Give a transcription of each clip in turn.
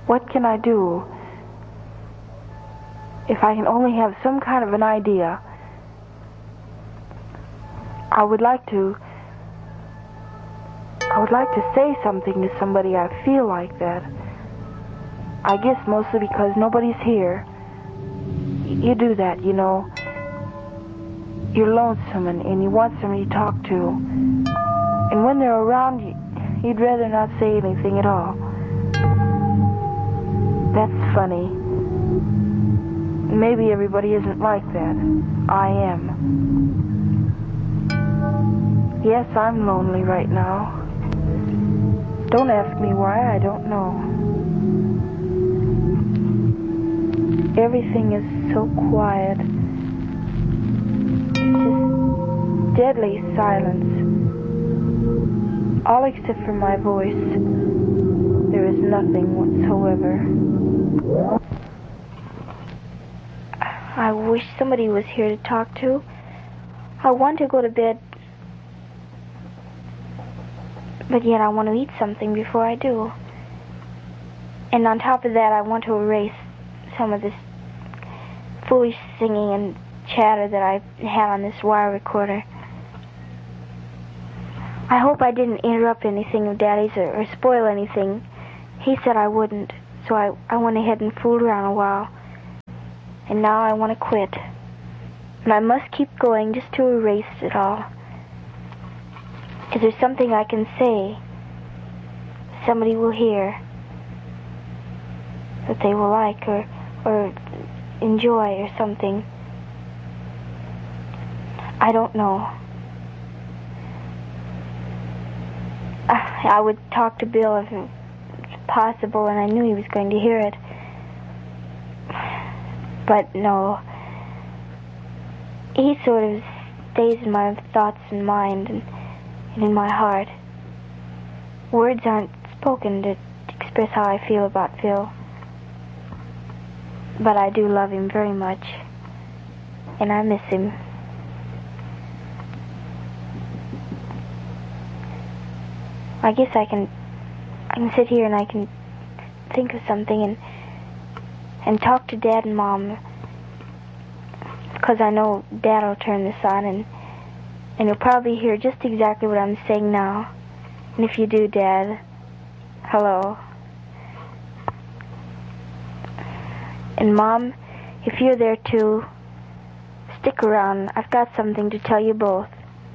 What can I do? If I can only have some kind of an idea. I would like to say something to somebody. I feel like that. I guess mostly because nobody's here. You do that, you know. You're lonesome and you want somebody to talk to. And when they're around, you'd rather not say anything at all. That's funny. Maybe everybody isn't like that. I am. Yes, I'm lonely right now. Don't ask me why, I don't know. Everything is so quiet. It's just deadly silence. All except for my voice. There is nothing whatsoever. I wish somebody was here to talk to. I want to go to bed, but yet I want to eat something before I do. And on top of that, I want to erase some of this foolish singing and chatter that I had on this wire recorder. I hope I didn't interrupt anything of Daddy's or spoil anything. He said I wouldn't, so I went ahead and fooled around a while. And now I want to quit. And I must keep going just to erase it all. Is there something I can say somebody will hear that they will like or enjoy or something? I don't know. I would talk to Bill if it was possible, and I knew he was going to hear it. But no. He sort of stays in my thoughts and mind and in my heart. Words aren't spoken to express how I feel about Phil. But I do love him very much. And I miss him. I guess I can sit here and I can think of something and talk to Dad and Mom, because I know Dad will turn this on and you'll probably hear just exactly what I'm saying now. And if you do, Dad, hello. And Mom, if you're there too, stick around. I've got something to tell you both.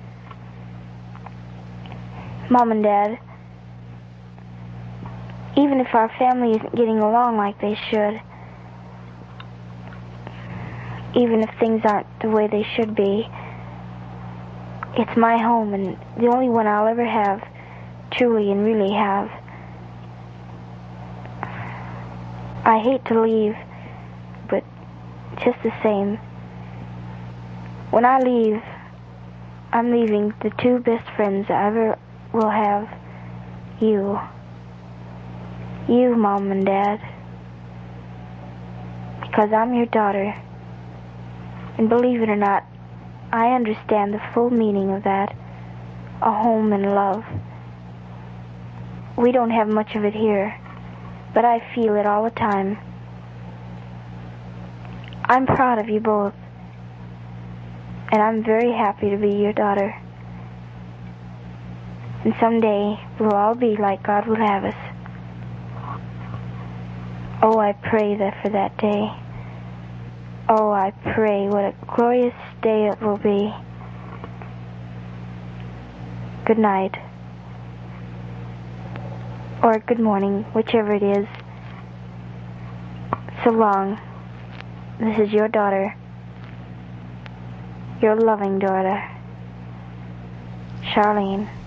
Mom and Dad, even if our family isn't getting along like they should, even if things aren't the way they should be, it's my home and the only one I'll ever have, truly and really have. I hate to leave, but just the same, when I leave, I'm leaving the two best friends I ever will have. You, Mom and Dad, because I'm your daughter. And believe it or not, I understand the full meaning of that. A home and love. We don't have much of it here, but I feel it all the time. I'm proud of you both, and I'm very happy to be your daughter. And someday we'll all be like God would have us. Oh, I pray that for that day. Oh, I pray what a glorious day it will be. Good night. Or good morning, whichever it is. So long. This is your daughter. Your loving daughter, Charlene.